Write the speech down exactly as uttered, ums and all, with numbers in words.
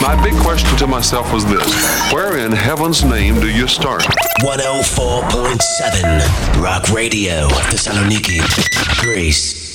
My big question to myself was this: where in heaven's name do you start? one oh four point seven Rock Radio, Thessaloniki, Greece.